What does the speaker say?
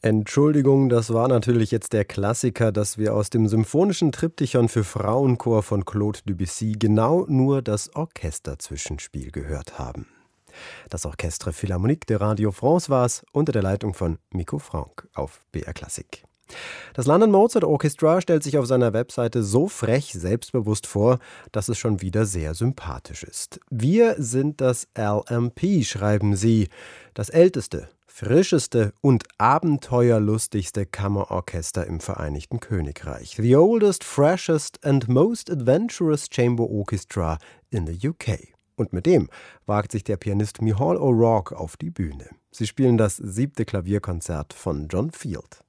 Entschuldigung, das war natürlich jetzt der Klassiker, dass wir aus dem symphonischen Triptychon für Frauenchor von Claude Debussy genau nur das Orchesterzwischenspiel gehört haben. Das Orchestre Philharmonique de Radio France war es, unter der Leitung von Miko Frank auf BR Klassik. Das London Mozart Orchestra stellt sich auf seiner Webseite so frech selbstbewusst vor, dass es schon wieder sehr sympathisch ist. Wir sind das LMP, schreiben sie, das älteste, frischeste und abenteuerlustigste Kammerorchester im Vereinigten Königreich. The oldest, freshest and most adventurous chamber orchestra in the UK. Und mit dem wagt sich der Pianist Micheál O'Rourke auf die Bühne. Sie spielen das 7. Klavierkonzert von John Field.